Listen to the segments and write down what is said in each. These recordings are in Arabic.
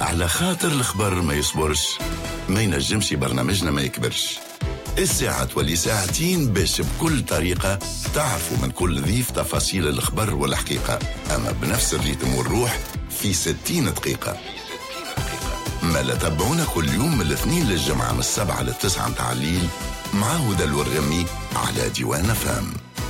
على خاطر الخبر ما يصبرش، ما ينجمش برنامجنا ما يكبرش. الساعة تولي ساعتين باش بكل طريقة تعرفوا من كل ضيف تفاصيل الخبر والحقيقة، أما بنفس الريتم والروح في 60 دقيقة. ما لا تابعونا كل يوم من الاثنين للجمعة من 7 ل 9 متاع الليل مع هدى الورغمي على ديوان فام.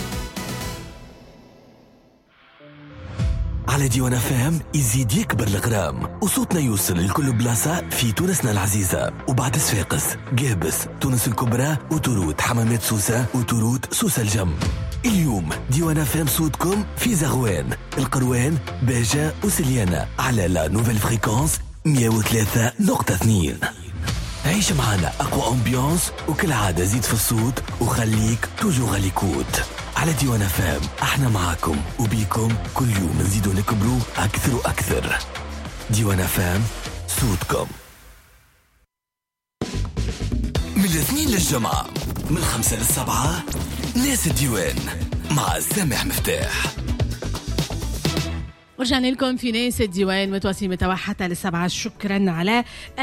على ديوان فام يزيد يكبر الغرام وصوتنا يوصل لكل بلاصة في تونسنا العزيزة، وبعد صفاقس، قابس، تونس الكبرى، وتروت حمامات سوسة، وتروت سوسة الجم. اليوم ديوان فام صوتكم في زغوان، القروان، باجة وسليانة على لا نوفيل فريكونس 103.2. عيش معنا أقوى أمبيانس، وكل عادة زيد في الصوت وخليك توجو غاليكوت. على ديوان فام احنا معاكم وبيكم كل يوم نزيدوا نكبروا أكثر وأكثر. ديوان فام صوتكم من الاثنين للجمعة من 5 ل7 ناس الديوان مع سامح مفتاح. ورجعنا لكم في ناس الديوان متواصلين متوا حتى ل7. شكرا على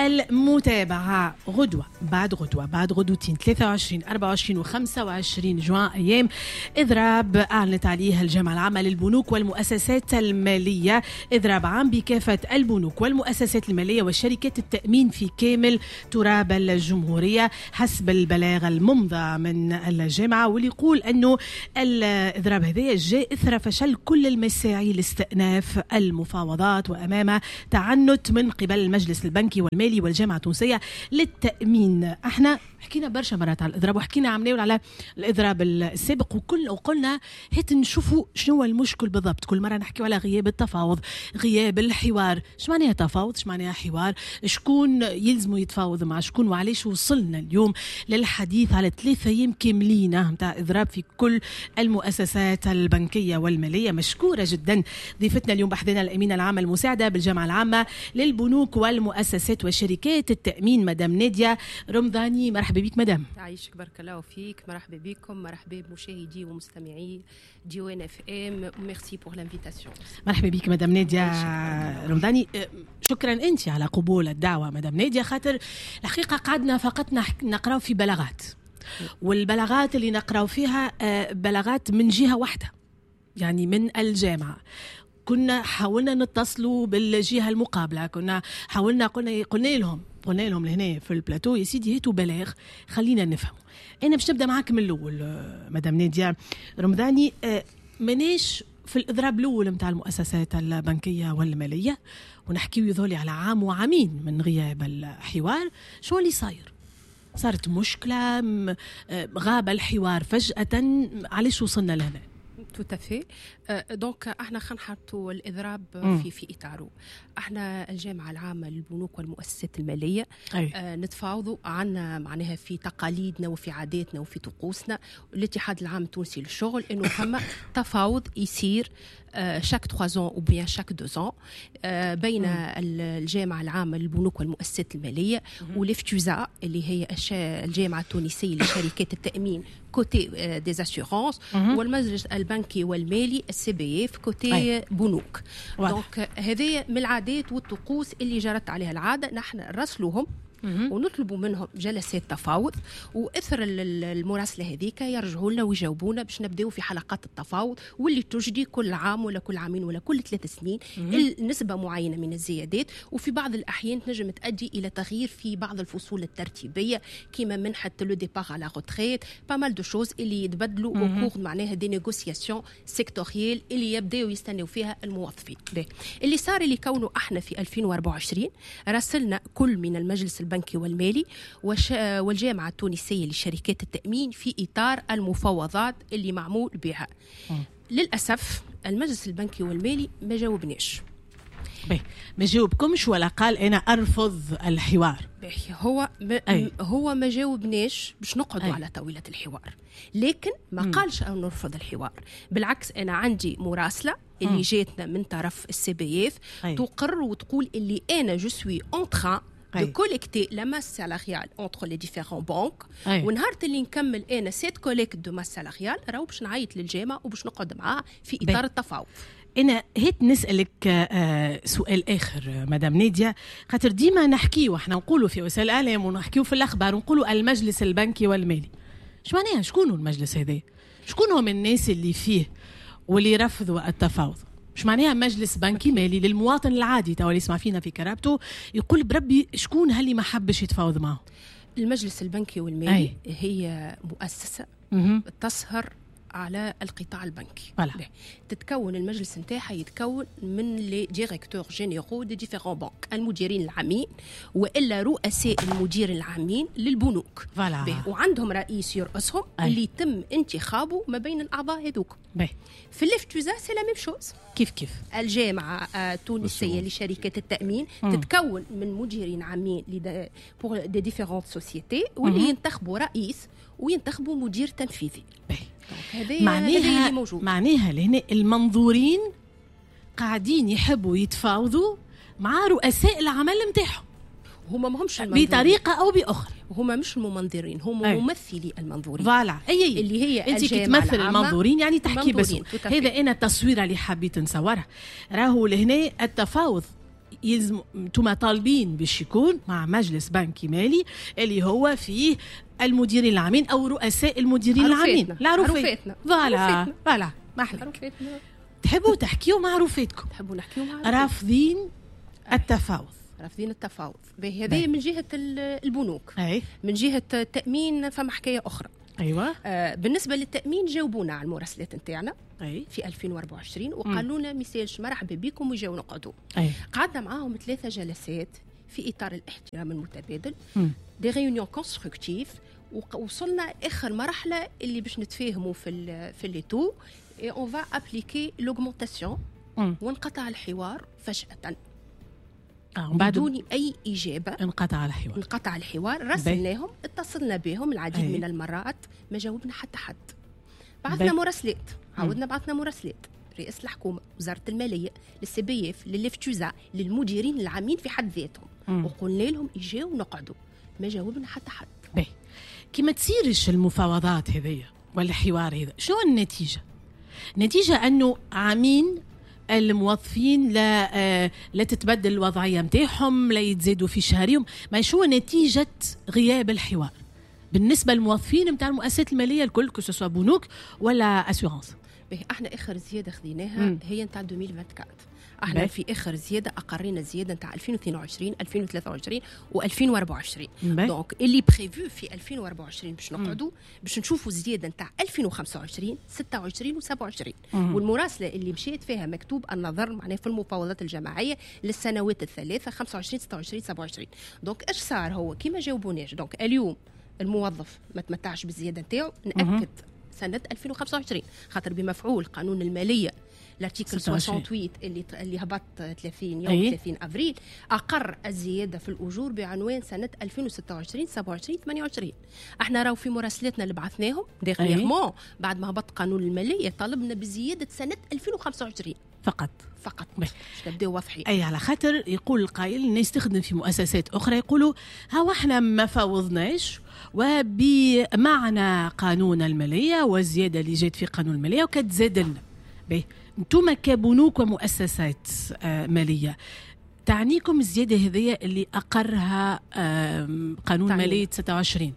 المتابعة. غدوة بعد غدوتين 23 24 و25 جوان أيام إضراب أعلنت عليها الجامعة العامة للبنوك والمؤسسات المالية، إضراب عام بكافة البنوك والمؤسسات المالية وشركات التأمين في كامل تراب الجمهورية حسب البلاغ الممضى من الجامعة، واللي يقول أنه الإضراب هذا جاء إثر فشل كل المساعي لاستئناف المفاوضات وأمام تعنت من قبل المجلس البنكي والمالي والجامعة التونسية للتأمين. احنا حكينا برشا مرات على الإضراب، وحكينا عمليو على الإضراب السابق، وقلنا هيت نشوفوا شنو المشكل بالضبط. كل مرة نحكي على غياب التفاوض، غياب الحوار. ايش معناها تفاوض؟ ايش معناها حوار؟ شكون يلزموا يتفاوض مع شكون؟ وعليش وصلنا اليوم للحديث على 3 أيام كاملين متاع إضراب في كل المؤسسات البنكية والمالية. مشكورة جدا ضيفتنا اليوم بحثنا الأمينة العامة المساعدة بالجامعة العامة للبنوك والمؤسسات وشركات التأمين مدام نادية رمضاني. مرحبا بك مدام. تعيشك بارك الله فيك. مرحبا بكم، مرحبا بمشاهدي ومستمعي ديوان اف ام. ميرسي بور لانفيتاسيون. مرحبا بك مدام نادية رمضاني. شكرا انت على قبول الدعوة مدام نادية، خاطر الحقيقة قعدنا فقط نقراو في بلاغات، والبلاغات اللي نقراو فيها بلاغات من جهة واحدة، يعني من الجامعة. كنا حاولنا نتصلوا بالجهة المقابلة، كنا حاولنا قلنا لهم لهنا في البلاتو يا سيدي هاتوا بلاغ خلينا نفهم. أنا باش نبدأ معاك من الأول مدام نادية رمضاني. مناش في الإضراب الأول متاع المؤسسات البنكية والمالية، ونحكيو يذولي على عام وعامين من غياب الحوار. شو اللي صارت مشكلة؟ غاب الحوار فجأة، علاش وصلنا لهنا؟ tout à fait. دونك احنا خنحطوا الاضراب في اطاره. احنا الجامعه العامه للبنوك والمؤسسات الماليه نتفاوضوا عنا معناها في تقاليدنا وفي عاداتنا وفي طقوسنا. الاتحاد العام التونسي للشغل انه فما تفاوض يصير chaque 3 ans ou bien chaque 2 ans بين الجامعة العامة للبنوك والمؤسسات المالية والإفتوزا اللي هي الجامعة التونسية لشركات التأمين كوتي ديز أسيورانس، والمجلس البنكي والمالي CBF كوتي بنوك. دونك هذه من العادات والطقوس اللي جرت عليها العادة. نحن نرسلوهم ونطلبوا منهم جلسات تفاوض، واثر المراسله هذيك يرجعوا لنا ويجاوبونا باش نبداو في حلقات التفاوض، واللي تجدي كل عام ولا كل عامين ولا كل 3 سنين نسبه معينه من الزيادات، وفي بعض الاحيان تنجم تؤدي الى تغيير في بعض الفصول الترتيبيه كما منحه لو ديبار على روتريت، با مال دو شوز اللي يتبدلوا او كور معناها دي نيغوسياسيون سيكتوريال اللي يبداو يستناو فيها الموظفين. اللي صار اللي كونه احنا في 2024 راسلنا كل من المجلس البنكي والمالي والجامعة التونسية لشركات التأمين في إطار المفاوضات اللي معمول بها. للأسف المجلس البنكي والمالي ما جاوبناش. ما جاوبكمش ولا قال أنا أرفض الحوار؟ هو ما جاوبناش باش نقعدوا على طاولة الحوار، لكن ما قالش أن نرفض الحوار. بالعكس أنا عندي مراسلة اللي جاتنا من طرف CBF تقر وتقول اللي أنا جو سوي أون تران de collecter la masse salariale entre les différents banques. ونهار اللي نكمل انا سيت كوليكت دو ماس سالاريال راهو باش نعيط للجامعه وباش نقعد معاها في اطار التفاوض. أنا هيت نسألك سؤال آخر مدام نادية، خاطر ديما نحكيو احنا نقولوا في وسائل الإعلام ونحكيو في الأخبار ونقولوا المجلس البنكي والمالي. شو معناها؟ شكونه المجلس هذا؟ شكونه من الناس اللي فيه واللي رفضوا التفاوض؟ مش معناها مجلس بنكي مالي للمواطن العادي تو اللي يسمع فينا في كرابته يقول بربي شكون هاللي ما حبش يتفاوض معه؟ المجلس البنكي والمالي هي مؤسسة تسهر على القطاع البنكي. تتكون المجلس نتاعها يتكون من لي ديريكتور جينيرو دي ديفيرون بانك، المديرين العامين والا رؤساء المدير العامين للبنوك. وعندهم رئيس يرأسهم اللي يتم انتخابه ما بين الاعضاء هذوك. في الافتوزا سي لا ميم شوز. كيف الجامعه التونسيه لشركات التامين تتكون من مديرين عامين بور دي ديفيرونت سوسيتي واللي ينتخبوا رئيس وينتخبوا مدير تنفيذي. معناها لهنا المنظورين قاعدين يحبوا يتفاوضوا مع رؤساء العمل نتاعهم، هما ماهمش المنظورين بطريقه او باخرى، هما مش الممنظرين، هما ممثلي المنظورين. اللي هي انت كي تمثل المنظورين يعني تحكي بس. هذا انا التصوير اللي حبيت نصوره. راهو لهنا التفاوض يلزم انتم طالبين باش يكون مع مجلس بنكي مالي اللي هو فيه المديرين العامين او رؤساء المديرين العامين. لا رفيتنا فوالا ما احلك تحبوا تحكيوا مع رفيتكم، تحبوا نحكيوا مع رافضين التفاوض. هذه من جهه البنوك. من جهه التامين فما حكايه اخرى. بالنسبه للتامين جاوبونا على المراسلات نتاعنا في 2024 وقالوا لنا ميساج مرحبا بكم ويجاو نقعدوا. قعدنا معاهم 3 جلسات في اطار الاحترام المتبادل، دي ريونيون كونستركتيف، ووصلنا اخر مرحله اللي باش نتفاهموا في لي تو اي اون فا ابليكي لوغمونطاسيون. وانقطع الحوار فجاه بدون اي اجابه. انقطع الحوار. راسلناهم، اتصلنا بهم العديد من المرات، ما جاوبنا حتى حد. بعثنا مراسلات، عاودنا بعثنا مراسلات رئيس الحكومه، وزاره الماليه، للسي بي اف، للافتوزا، للمديرين العامين في حد ذاتهم، وقلنا لهم اجاو نقعدوا، ما جاوبنا حتى حد. كي ما تصيرش المفاوضات هذيا ولا الحوار هذا، شو النتيجه؟ نتيجه انه عامين الموظفين لا تتبدل الوضعيه نتاعهم، لا يتزادوا في شهريهم. ما شو نتيجه غياب الحوار بالنسبه للموظفين نتاع المؤسسات الماليه الكل، كسوا بنوك ولا اسيورانس؟ احنا اخر زياده خذيناها هي نتاع 2024. احنا في اخر زياده اقرينا زياده نتاع 2022 2023 و2024. دونك اللي بريفو في 2024 باش نقعدوا باش نشوفوا زياده نتاع 2025 26 و27. والمراسله اللي مشيت فيها مكتوب النظر معناه في المفاوضات الجماعيه للسنوات الثلاثه 25 26 27. دونك ايش صار؟ هو كيما جاوبوناش. دونك اليوم الموظف ما تمتعش بالزياده نتاعو، ناكد سنه 2025 خاطر بمفعول قانون الماليه الارتيكل 68 اللي هبط 30 يوم 30 افريل اقر الزياده في الاجور بعنوان سنه 2026 27 28. احنا راو في مراسلاتنا اللي بعثناهم ديغنيغمون بعد ما هبط قانون الماليه طالبنا بزياده سنه 2025 فقط باش نبداو واضحين. على خاطر يقول القائل الناس تخدم في مؤسسات اخرى يقولوا ها احنا ما فاوضناش وبمعنى قانون الماليه والزياده اللي جات في قانون الماليه وكتزاد لنا. انتم كبنوك ومؤسسات ماليه تعنيكم الزياده هذه اللي اقرها قانون ماليه 26؟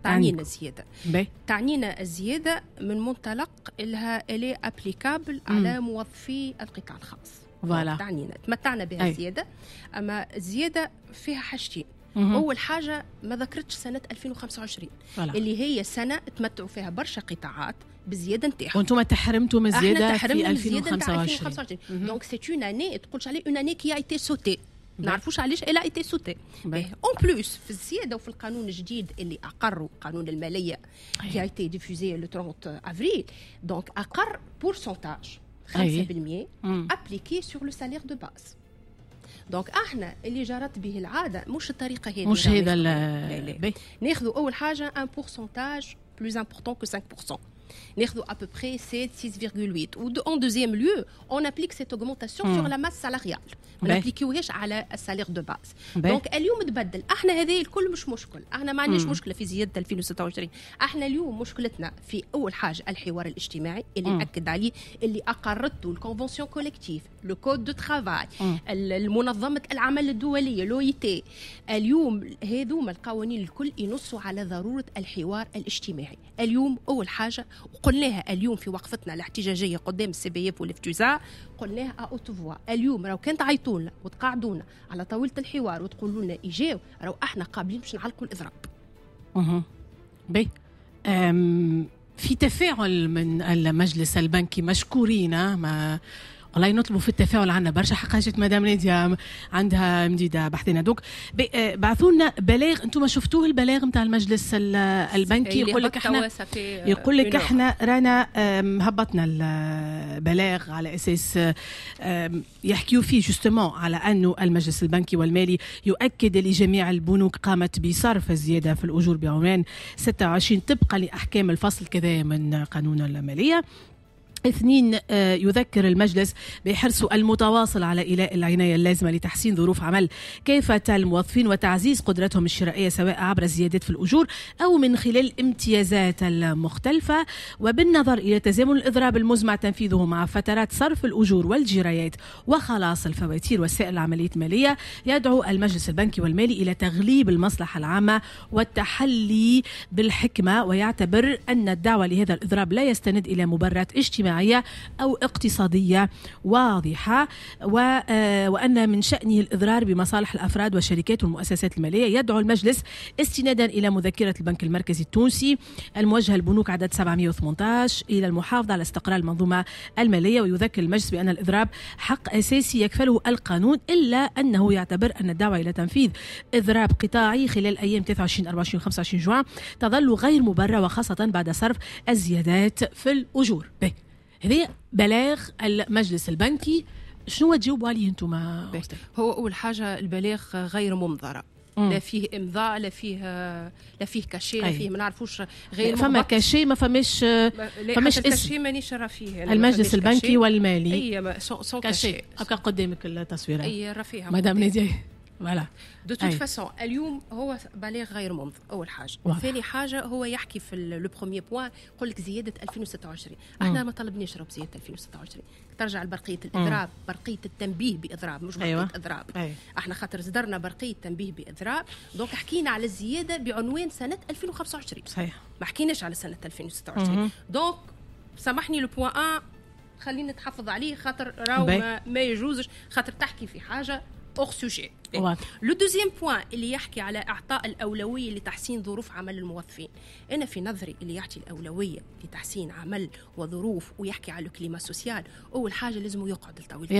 تعنينا الزياده من منطلق انها الي ابليكابل على موظفي القطاع الخاص. تعنينا تمتعنا بها الزياده. اما الزياده فيها حاجتين. اول حاجه ما ذكرتش سنه 2025 اللي هي سنه تمتعوا فيها برشا قطاعات بالزياده نتاعهم، وانتم تحرمتوا من الزياده في 2025. دونك سي اون اني تقولش عليه اون اني كي ايتي سوتي، نعرفوش علاش الا ايتي سوتي. اون بلوس في الزياده وفي القانون الجديد اللي اقروا قانون الماليه كي ايتي ديفوزي لو 30 افريل، دونك اقر بورسنتاج 5% ابليكي سور لو سالير دو باز. دونك احنا اللي جرت به العاده مش الطريقه هذه، مش هذا ناخذوا اول حاجه ان بورسنتاج بلوز امبورطون كو 5%. ناخذوا à peu près 6,8 و en deuxième lieu on applique cette augmentation sur la masse salariale ما نابليكيوهاش على السالير دو باز. دونك اليوم تبدل احنا هذه الكل مش مشكل، احنا ما عندناش مشكله في زياده 2026. احنا اليوم مشكلتنا في اول حاجه الحوار الاجتماعي اللي ناكد عليه، اللي اقرته الكونفنسيون كوليكتيف، لو كود دو ترافاي، المنظمه العمل الدوليه لويتي. اليوم هذوما القوانين الكل ينصوا على ضروره الحوار الاجتماعي. اليوم اول حاجه وقلناها اليوم في وقفتنا الاحتجاجيه قدام السي بي اف والافتزاع، قلناها اوت فوا. اليوم راهو كان تعيطونا وتقعدونا على طاوله الحوار وتقولوا لنا ايجاو، راهو احنا قابلين باش نعلقوا الاضراب. بي في تفاعل من المجلس البنكي مشكورين، ما والله نطلبوا في التفاعل عنا برشا حقاجات. مدام نادية عندها مديدة بحثنا دوك بعثوا لنا بلاغ. انتم شفتوه البلاغ نتاع المجلس البنكي؟ يقول لك احنا رانا هبطنا البلاغ على اساس يحكيوا فيه جوستومون على انه المجلس البنكي والمالي يؤكد لجميع البنوك قامت بصرف الزيادة في الأجور بعنوان 26 طبقا لأحكام الفصل كذا من قانون المالية. 2 يذكر المجلس بحرصه المتواصل على إيلاء العناية اللازمة لتحسين ظروف عمل كافة الموظفين وتعزيز قدرتهم الشرائية سواء عبر الزيادات في الأجور أو من خلال الامتيازات المختلفة. وبالنظر إلى تزامن الإضراب المزمع تنفيذه مع فترات صرف الأجور والجرايات وخلاص الفواتير وسائل العمليات المالية، يدعو المجلس البنكي والمالي إلى تغليب المصلحة العامة والتحلي بالحكمة، ويعتبر أن الدعوة لهذا الإضراب لا يستند إلى مبررات اجتماعية أو اقتصادية واضحة، وأن من شأنه الإضرار بمصالح الأفراد والشركات والمؤسسات المالية. يدعو المجلس استنادا إلى مذكرة البنك المركزي التونسي الموجهة للبنوك عدد 718 إلى المحافظة على استقرار المنظومة المالية، ويذكر المجلس بأن الإضراب حق أساسي يكفله القانون، إلا أنه يعتبر أن الدعوة إلى تنفيذ إضراب قطاعي خلال أيام 23 24 25 جوان تظل غير مبررة، وخاصة بعد صرف الزيادات في الأجور. هذه بلاغ المجلس البنكي، شنو تجاوبوا عليه انتم؟ هو اول حاجه البلاغ غير ممضره، لا فيه امضاء لا فيه كاشي لا فيه ما نعرفوش غير فما كاشي ما فماش كاشي مانيش راه فيه المجلس البنكي والمالي. اي سون كاشي هكا قدامك التصويره. اي راه فيها مدام نادية. فوالا دو توت فاسون اليوم هو بلاغ غير ممض اول حاجه. ثاني حاجه هو يحكي في لو بروميير بوين يقول لك زياده 2026. احنا ما طلبناش بزياده 2026، ترجع لبرقيه الاضراب، برقيه التنبيه باضراب مش برقيه اضراب. احنا خاطر صدرنا برقيه تنبيه باضراب، دونك حكينا على الزياده بعنوان سنه 2025 صحيح، ما حكيناش على سنه 2026. دونك سامحني لو بوين 1 خلينا نتحفظ عليه، خاطر راهو ما يجوزش، خاطر تحكي في حاجه اور سوجي. لو دوزيام بوين اللي يحكي على اعطاء الاولويه لتحسين ظروف عمل الموظفين. انا في نظري اللي يعطي الاولويه لتحسين عمل وظروف ويحكي على الكليما سوسيال، اول حاجه لازم يقعد الطاوله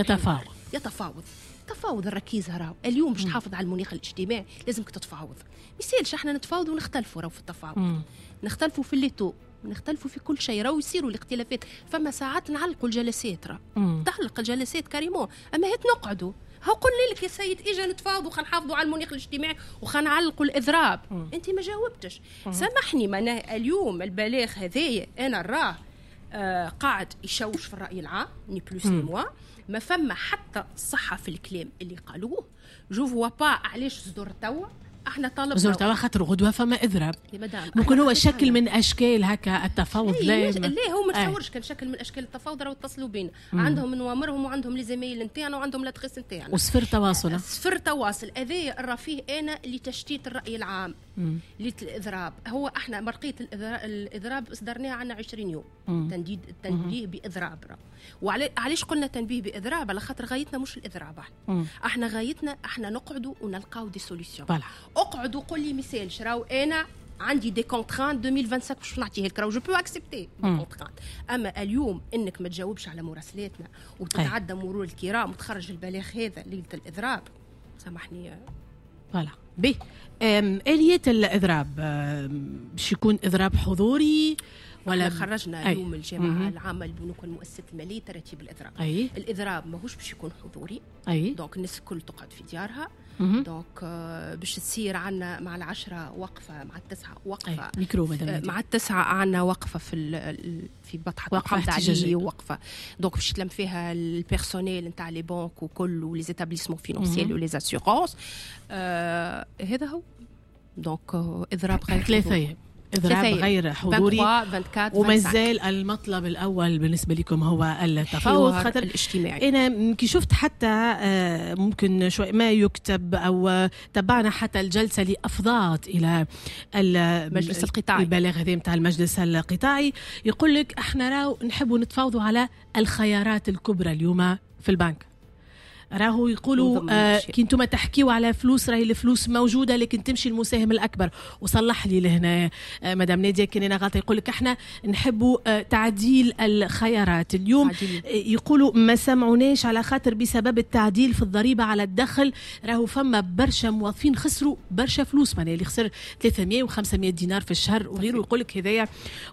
يتفاوض الركيز. راهو اليوم باش تحافظ على المناخ الاجتماعي لازمك تتفاوض. ما يصيرش احنا نتفاوض ونختلفوا. راهو في التفاوض نختلفوا في الليتو، نختلفوا في كل شيء، راهو يصيروا الاختلافات. فما ساعات نعلقوا الجلسات، راه تعلق الجلسات كريمون، اما هات نقعدوا. هاو قلنا لك يا سيد اجا نتفاوضوا وخنحافظوا على المناخ الاجتماعي وخنعلقوا الاضراب. انت ما جاوبتش. سامحني، ما اليوم البلاغ هذايا انا راه قاعد يشوش في الراي العام ني بلوس ني موا. ما فما حتى صحه في الكلام اللي قالوه. جو فوا با علاش صدر توا. احنا طالبنا زرت خاطر غدوه فما اضراب، ممكن هو شكل من اشكال هكا التفاوض. ليه هو ما تصورش كان شكل من اشكال التفاوض. راهو اتصلوا بينا، عندهم نوامرهم وعندهم لي زمايل نتاعنا وعندهم لاتريس نتاعنا وصفر تواصل. صفر تواصل هذا راه فيه انا لتشتيت الراي العام للاضراب. هو احنا مرقيه الاضراب صدرناها عنا 20 يوم تنبيه باضراب. وعلاش قلنا تنبيه باضراب؟ على خاطر غايتنا مش الاضراب. احنا غايتنا احنا نقعدوا ونلقاو دي سوليسيون. اقعدوا قول لي مثال شراو انا عندي دي كونترانت 2025 باش نعطيه لك، راهو جو بو اكسبتي كونترانت. اما اليوم انك ما تجاوبش على مراسلاتنا وتتعدى مرور الكرام وتخرج البلاغ هذا ليله الاضراب، سامحني. فوالا بي اليات الاضراب باش يكون اضراب حضوري ولا خرجنا اليوم الجامعه العامه للبنوك والمؤسسات الماليه ترتيب الاضراب. الاضراب ماهوش باش يكون حضوري. دونك الناس الكل تقعد في ديارها. دونك باش تصير عنا مع 10 وقفه، مع 9 وقفه ميكرو مدام مع 9 عنا وقفه في بطحه محمد علي وقفه. دونك باش تلم فيها البيرسونيل نتاع لي بنك وكل ولي زيتابليسمون فينانسيير ولي اسيغونس. هذا هو. دونك اضراب غير 3 أيام إضراب غير حضوري، 24 وما زال المطلب الأول بالنسبة لكم هو التفاوض خاطر الاجتماعي. أنا كي شفت حتى ممكن شوي ما يكتب أو تبعنا حتى الجلسة اللي أفضت إلى المجلس القطاعي، البلاغ هذا متاع المجلس القطاعي، يقول لك احنا راهو نحبوا نتفاوضوا على الخيارات الكبرى اليوم في البنك. راهو يقولوا كي انتم تحكيوا على فلوس، راهي الفلوس موجوده لكن تمشي المساهم الاكبر. وصلح لي لهنا مدام ناديه كان انا غلطه، يقول لك احنا نحبوا تعديل الخيارات اليوم. يقولوا ما سمعوناش على خاطر بسبب التعديل في الضريبه على الدخل راهو فما برشا موظفين خسروا برشا فلوس، معناها اللي خسر 300 و500 دينار في الشهر وغيره. يقول لك هذايا.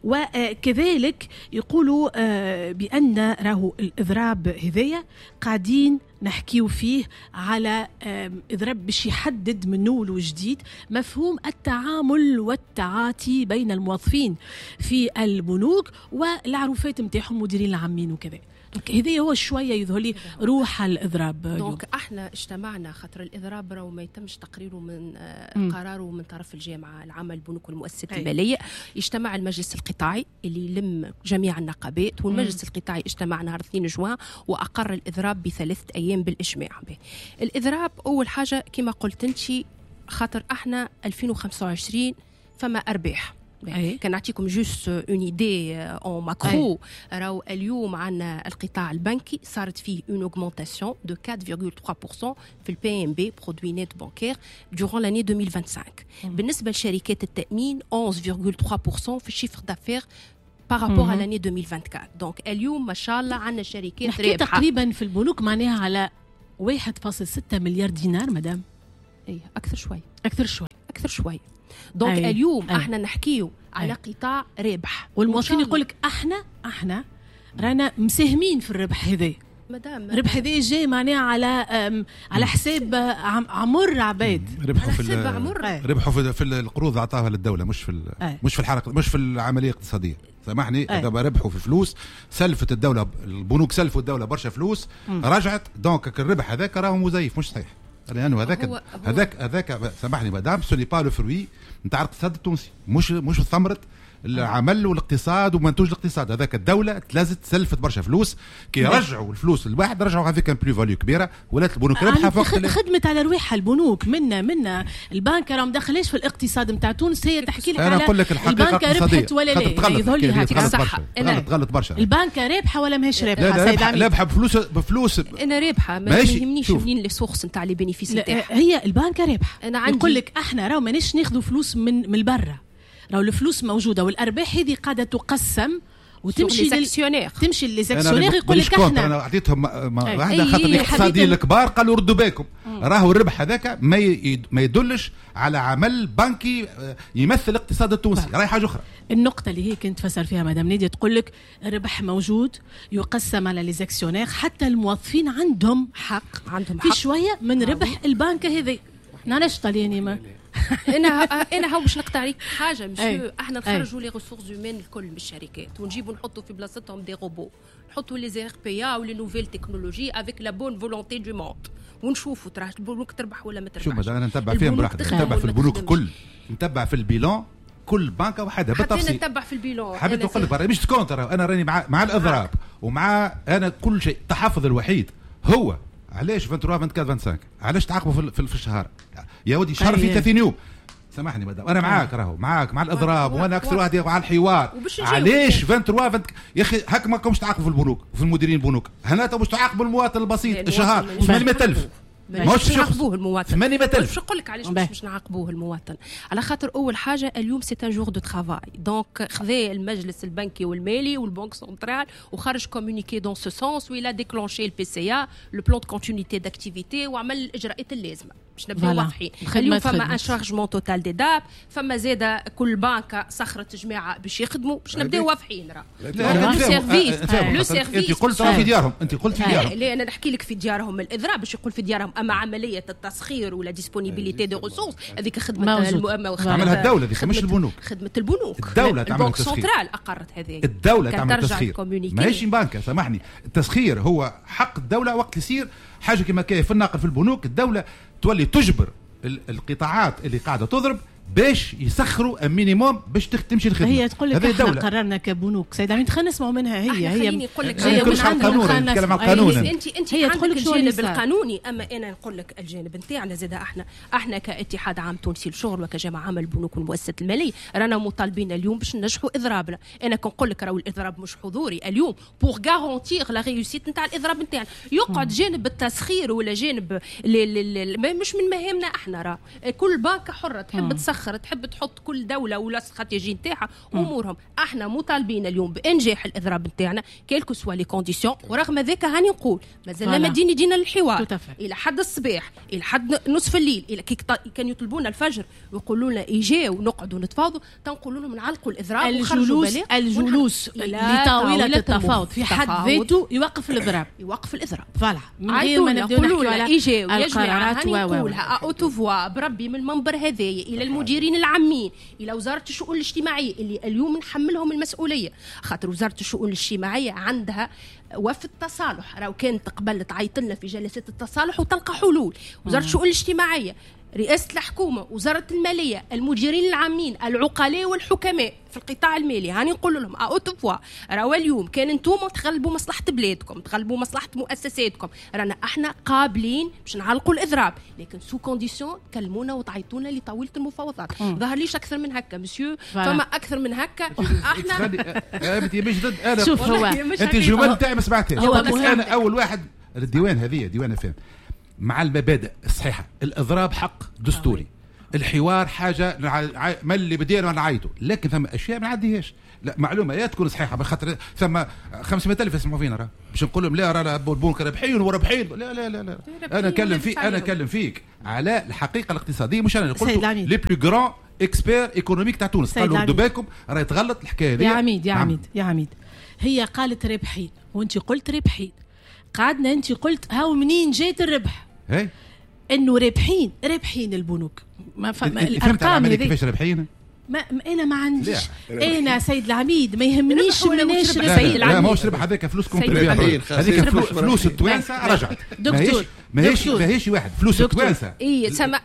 وكذلك يقولوا بان راهو الاضراب هذايا قاعدين نحكيو فيه على إضراب باش يحدد من نول وجديد مفهوم التعامل والتعاطي بين الموظفين في البنوك والعروفات متاعهم مديرين العامين وكذا. هذا هو شويه يظهر لي روح الاضراب. دونك احنا اجتمعنا خاطر الاضراب راهو ما يتمش تقريره من قراره من طرف الجامعه العامه للبنوك والمؤسسات الماليه. اجتمع المجلس القطاعي اللي يلم جميع النقابات، والمجلس القطاعي اجتمع نهار 2 جوان واقر الاضراب ب3 أيام بالاجماع. الاضراب اول حاجه كما قلت انت خاطر احنا 2025 فما ارباح. كان نعطيكم جوست اون ايدي اون ماكرو. راهو اليوم عندنا القطاع البنكي صارت فيه اون اوغمونطاسيون دو 4.3% في البي ام بي برودوي نت بانكير دوران لاني 2025. بالنسبه لشركات التامين 11.3% في الشيفر دافير بارابور على لاني 2024. دونك اليوم ما شاء الله عندنا شركات رابحه تقريبا في البنوك معناها على 1.6 مليار دينار مدام. اي اكثر شوي. دونك اليوم احنا نحكيو على قطاع رابح، والموظفين يقول لك احنا رانا مساهمين في الربح هذا. مدام الربح هذا جاي معناها على حساب عمر عباد. ربحوا في القروض عطاها للدوله، مش في الحركه، مش في العمليه الاقتصاديه. سامحني، دابا ربحوا في فلوس سلفت الدوله، البنوك سلفوا الدوله برشا فلوس رجعت. دونك الربح هذاك راهو مزيف مش صحيح، لانه هذاك سامحني مدام سوني با لو فروي نتاع الاقتصاد التونسي، مش ثمره العمل والاقتصاد ومنتوج الاقتصاد. هذاك الدوله تلازت سلفت برشا فلوس، كي رجعوا الفلوس الواحد رجعوا هذيك كان بلو فاليو كبيره، ولات البنوك ربحها فوق خدمت على رواحها البنوك. منا البنك راه ما دخلش في الاقتصاد نتاع تونس. هي تحكي لك انا نقول لك الحقيقه ربحت ولا لا، يظهر لي هذيك الصح. غلط برشا. البنك رابحه ولا ماهيش رابحه؟ رابحه بفلوس انا رابحه، ما يهمنيش منين لي سورس نتاع لي بينيفيس نتاعها. هي البنك رابحه. يقول لك احنا راه مانيش ناخذوا فلوس من البرة، راهو الفلوس موجوده والارباح هذه قاعده تقسم وتمشي تمشي للزاكسيونير. يقول لك احنا انا اعطيتهم واحده خاطر الاقتصاديين الكبار قالوا ردوا بالكم، راهو الربح هذاك ما يدلش على عمل بنكي يمثل الاقتصاد التونسي، راهي حاجه اخرى. النقطه اللي هي كنت تفسر فيها مدام ناديه تقول لك الربح موجود يقسم على ليزاكسيونير، حتى الموظفين عندهم حق في شويه من ربح البنك هذه. نعرفش طالياني ما انا هو باش نقطع عليك حاجه مشيو. احنا نخرجوا لي ريسورس هيومان الكل من الشركات ونجيبوا نحطوا في بلاصتهم دي روبو، نحطوا لي زي بي او لي نوفيل تكنولوجي افيك لا بون فولونتي دو موند، ونشوفوا ترى البنوك تربح ولا ما تربحش. شوف انا نتبع فيهم براحتي، نتبع في البنوك الكل، نتبع في البيلون كل بنكه وحدها بالتفصيل. حتى نتبع في البيلون. حبيت نقول لك مش تكون ترى انا راني مع الاضراب ومع انا كل شيء. التحفظ الوحيد هو علاش 23 24 25 علاش تعاقبوا في الشهر يا ودي؟ شهر في 30 يوم. سامحني مدام انا معاك، راهو معاك مع الاضراب، وانا اكثر واحد على الحوار. علاش 23 يا اخي هكا ما كومش تعاقبوا في البنوك وفي المديرين البنوك، هنا باش تعاقبوا المواطن البسيط الشهر 800,000 مش نعاقبوه المواطن. 800,000 باش نقول لك علاش باش نعاقبوه المواطن. على خاطر اول حاجه اليوم سي ان جور دو ترافاي. دونك خذا المجلس البنكي والمالي والبنك سنترال وخرج كومونيكي دون سو سونس ويلا ديكلونشي البي سي ا لو بلان دو كونتينيتي داكتيفيتي وعمل الاجراءات اللازمه. باش نبداو واضحين. اليوم فما ان شارجمون توتال دي داب، فما زاده كل بنك سخرت جماعه باش يخدموا، باش نبداو واضحين. راه لو سيرفيس انت قلت في ديارهم، انت قلت في ديارهم. لا انا نحكي لك في ديارهم الاضراب باش يقول في ديارهم، اما عمليه التسخير ولا ديسبونيبيليتي دو ريسورس هذيك خدمه عملها الدوله، هذيك مش البنوك. خدمه البنوك، الدوله تعمل البنك سنترال اقرت هذه، الدوله تعمل تسخير ماهيش بنكه. سامحني، التسخير هو حق الدوله وقت يصير حاجه كما كيف الناقل في البنوك. الدوله تولي تجبر القطاعات اللي قاعده تضرب باش يسخروا مينيموم باش تمشي الخدمه. هي تقول لك احنا قررنا كبنوك سيد عميد، خلينا نسمعوا منها. هي خليني نقول لك هي من عندهم نتكلم عن القانون. انت هي تقول لك الجانب القانوني، اما انا نقول لك الجانب نتاعنا زاد. احنا كاتحاد عام تونسي للشغل وكجماعه عام البنوك والمؤسسات الماليه رانا مطالبين اليوم باش ننجحوا اضرابنا. انا كنقول لك راهو الاضراب مش حضوري اليوم بور غارونتيغ لا ريوسيت نتاع الاضراب نتاعنا. يقعد جانب التسخير ولا جانب مش من مهامنا احنا. راه كل بنك حره تحب تسخر، تحب تحط كل دوله ولا استراتيجي نتاعها امورهم. احنا مطالبين اليوم بانجاح الاضراب نتاعنا كيلكو سوا لي كونديسيون. ورغم ذلك هاني نقول مازال ما دينا للحوار الى حد الصباح، الى حد نصف الليل، الى كان يطلبونا الفجر ويقولوا لنا يجيو ونقعدوا نتفاوضوا، تنقولوا لهم نعلقوا الاضراب. الجلوس لطاوله التفاوض في حد ذاته يوقف الاضراب، يوقف الاضراب. فوالا من غير ما نبداو على يجيو يا جماعه هاني نقولها اوتو فوا بربي من المنبر هذايا الى المديرين العامين، الى وزاره الشؤون الاجتماعيه اللي اليوم نحملهم المسؤوليه، خاطر وزاره الشؤون الاجتماعيه عندها وفد تصالح. راهو كانت قبل تعيط لنا في جلسات التصالح وتلقى حلول. وزاره الشؤون الاجتماعيه، رئاسة الحكومة، وزارة المالية، المديرين العامين، العقلاء والحكماء في القطاع المالي، هاني نقول لهم أوتوفوا راهو اليوم كان انتم تغلبوا مصلحة بلادكم، تغلبوا مصلحة مؤسساتكم، رانا احنا قابلين باش نعلقوا الإضراب، لكن سو كونديسيون كلمونا وتعيطونا لطاولة المفاوضات. ظهر ليش أكثر من هكا مسيو، فما أكثر من هكا. احنا انت مش ضد. انا شوف هو انت الجمل تاعي ما سمعتهاش. انا اول واحد الديوان هذه ديوان فهم مع المبادئ الصحيحه. الاضراب حق دستوري، الحوار حاجه ما اللي بدينا نعيطوا، لكن ثم اشياء ما نعديهاش. لا معلومه يا تكون صحيحه بخاطر ثم 500,000 يسمعوا فينا راه باش نقول لهم لا راه البنوك ربحين وربحين. لا لا لا لا انا نكلم فيك على الحقيقه الاقتصاديه. مش انا قلت لي بلو غران اكسبير ايكونوميك تاع تونس قالوا ردوا بالكم راه يتغلط الحكايه هذه. يا عميد هي قالت ربحين وانت قلت ربحين، قعدنا انت قلت هاو منين جات الربح؟ هي انه ربحين البنوك. ما الارقام هذه كيفاش ربحين؟ انا ما عنديش. انا سيد العميد ما يهمنيش مناش سيد العميد. لا ماهوش ربح، هذاك فلوسكم هذيك فلوس التوانسه رجعت. دكتور ماهيش واحد فلوس التوانسه. اي سما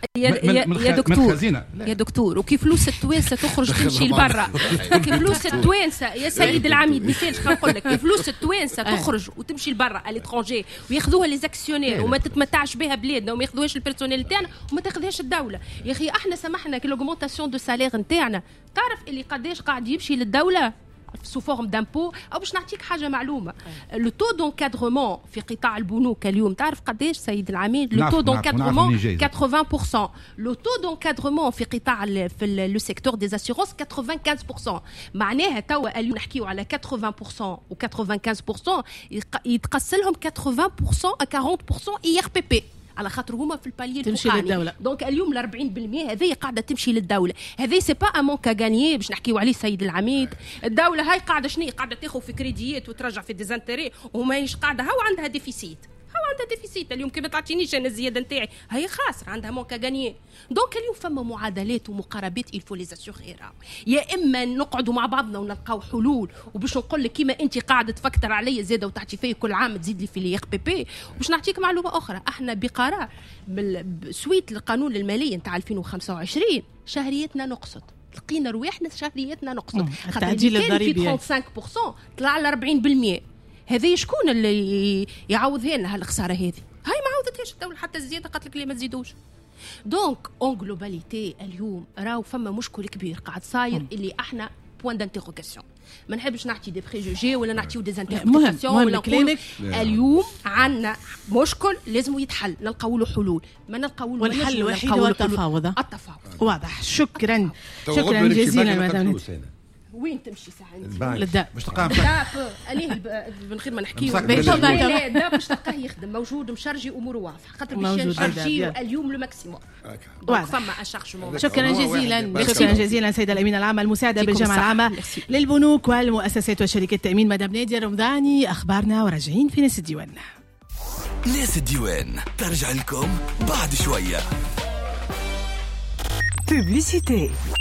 يا دكتور وكيف فلوس التوانسه تخرج تمشي لبرا. كيف فلوس التوانسه يا سيد العميد مثال خلينا نقول لك، كيف فلوس التوانسه تخرج وتمشي لبرا الاترونجي وياخذوها لي زاكسيونير وما تتمتعش بها بلادنا وما ياخذوهاش البيرسونيل تاعنا وما تاخذهاش الدوله. يا اخي احنا سمحنا كي لوغمونطاسيون دو سالير نتاعنا تعرف اللي قداش قاعد يمشي للدوله سو فورم دامبو. او باش نعطيك حاجه معلومه، لو تو دونكادرمون في قطاع البنوك اليوم تعرف قداش سيد العميد؟ لو تو دونكادرمون 80%. لو تو دونكادرمون في قطاع في لو سيكتور دي اسيورونس 95%. معناها توا اليوم نحكيو على 80% و 95% يتقسم لهم 80% à 40% اي ار بي بي على خاطر هما في الباليه تمشي للدوله. دونك اليوم ال 40% هذه قاعده تمشي للدوله. هذه سي با ان مونك غانيي باش نحكيو عليه سيد العميد. الدوله هاي قاعده شنو قاعده تاخذ في كريديات وترجع في ديزانتيري وماهيش قاعده هاو عندها ديفيسيت. اليوم كي ما تعطينيش انا الزياده نتاعي هي خاسره عندها مونكا غانيي. دونك اليوم فما معادلات ومقاربات الفو لي اسيغيرا. يا اما نقعدوا مع بعضنا ونلقاو حلول وباش نقول لك كيما انت قاعده تفكر عليا زاده وتعطي فيا كل عام تزيد لي في لي بي بي. وباش نعطيك معلومه اخرى، احنا بقرار سويت القانون المالي نتاع 2025 شهريتنا نقصت، لقينا رواحنا شهريتنا نقصت. التعديل الضريبي 35% طلع ل 40%. هذه شكون اللي يعوض لنا هالخساره هذه؟ هاي ما عوضتهاش الدوله، حتى الزياده قالت لك ليه ما تزيدوش. دونك اون جلوباليتي اليوم راهو فما مشكل كبير قاعد صاير اللي احنا بوين دانتيغوكاسيون. ما نحبش نعطي دي بريجوجي ولا نعطيو دي انتربريتاسيون ولا نقول اليوم عندنا مشكل لازم يتحل، نلقاو له حلول. ما نلقاو له والحل الوحيد هو التفاوض. واضح. شكرا جزيلا مدام. وين تمشي ساعه للداب باش تلقاه عليه من غير ما نحكيو الداب باش تلقاه يخدم موجود مشارجي اموره واضحه خاطر باش نشارجي اليوم لو ماكسيموم فما اشارجمون. شكرا جزيلا سيده الامينه العامه المساعده بالجامعه العامه للبنوك والمؤسسات وشركات التامين مدام نادية الرمضاني. اخبارنا وراجعين في ناس الديوان. ناس الديوان ترجع لكم بعد شويه. Publicité.